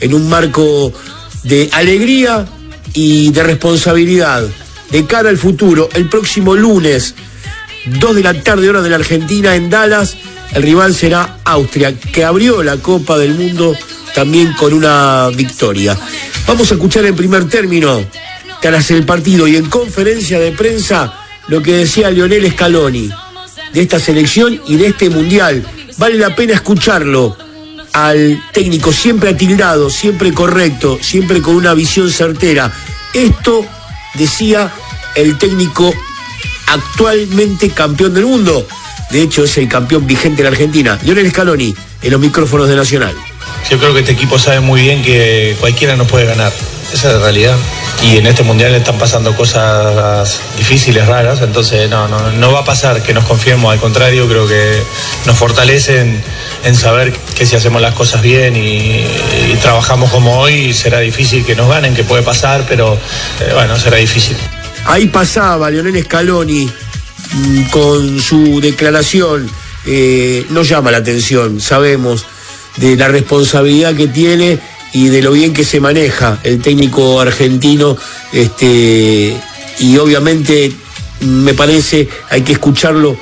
en un marco de alegría y de responsabilidad de cara al futuro. El próximo lunes, 2 de la tarde, hora de la Argentina, en Dallas, el rival será Austria, que abrió la Copa del Mundo también con una victoria. Vamos a escuchar en primer término, tras el partido y en conferencia de prensa, lo que decía Lionel Scaloni de esta selección y de este mundial. Vale la pena escucharlo al técnico, siempre atildado, siempre correcto, siempre con una visión certera. Esto decía el técnico actualmente campeón del mundo. De hecho, es el campeón vigente de la Argentina, Lionel Scaloni, en los micrófonos de Nacional. Yo creo que este equipo sabe muy bien que cualquiera nos puede ganar. Esa es la realidad. Y en este mundial están pasando cosas difíciles, raras, entonces no va a pasar que nos confiemos, al contrario, creo que nos fortalecen en saber que si hacemos las cosas bien y trabajamos como hoy, será difícil que nos ganen, que puede pasar, pero bueno, será difícil. Ahí pasaba Lionel Scaloni con su declaración, no llama la atención, sabemos de la responsabilidad que tiene y de lo bien que se maneja el técnico argentino, y obviamente me parece hay que escucharlo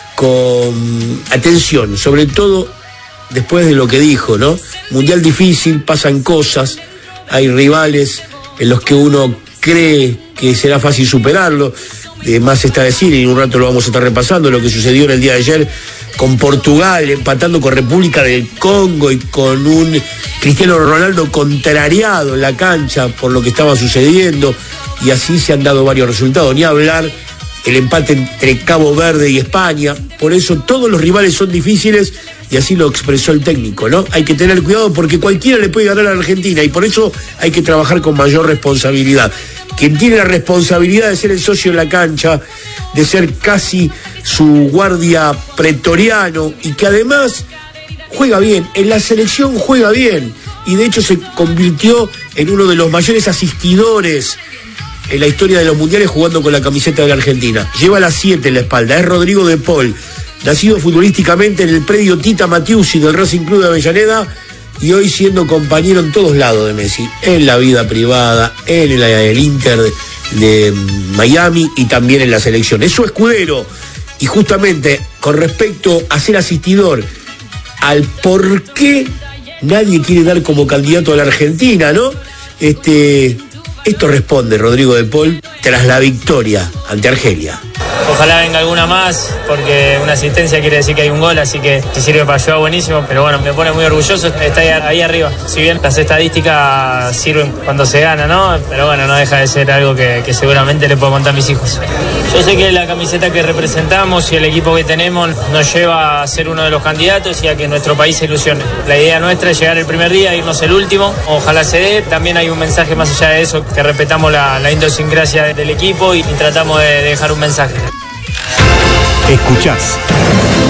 con atención, sobre todo después de lo que dijo, ¿no? Mundial difícil, pasan cosas, hay rivales en los que uno cree que será fácil superarlo. Más está decir, y en un rato lo vamos a estar repasando, lo que sucedió en el día de ayer con Portugal, empatando con República del Congo y con un Cristiano Ronaldo contrariado en la cancha por lo que estaba sucediendo, y así se han dado varios resultados, ni hablar el empate entre Cabo Verde y España. Por eso todos los rivales son difíciles, y así lo expresó el técnico, ¿no? Hay que tener cuidado porque cualquiera le puede ganar a la Argentina, y por eso hay que trabajar con mayor responsabilidad. Quien tiene la responsabilidad de ser el socio en la cancha, de ser casi su guardia pretoriano, y que además juega bien, en la selección juega bien, y de hecho se convirtió en uno de los mayores asistidores en la historia de los mundiales jugando con la camiseta de la Argentina. Lleva las 7 en la espalda, es Rodrigo de Paul, nacido futbolísticamente en el predio Tita Matiusi del Racing Club de Avellaneda, y hoy siendo compañero en todos lados de Messi, en la vida privada, en el Inter de Miami y también en la selección. Es su escudero, y justamente con respecto a ser asistidor, al por qué nadie quiere dar como candidato a la Argentina, ¿no? Esto responde Rodrigo de Paul tras la victoria ante Argelia. Ojalá venga alguna más, porque una asistencia quiere decir que hay un gol, así que si sirve para ayudar, buenísimo. Pero bueno, me pone muy orgulloso estar ahí arriba. Si bien las estadísticas sirven cuando se gana, ¿no? Pero bueno, no deja de ser algo que seguramente le puedo contar a mis hijos. Yo sé que la camiseta que representamos y el equipo que tenemos nos lleva a ser uno de los candidatos y a que nuestro país se ilusione. La idea nuestra es llegar el primer día, irnos el último. Ojalá se dé. También hay un mensaje más allá de eso, que respetamos la idiosincrasia del equipo y tratamos de dejar un mensaje. Escuchás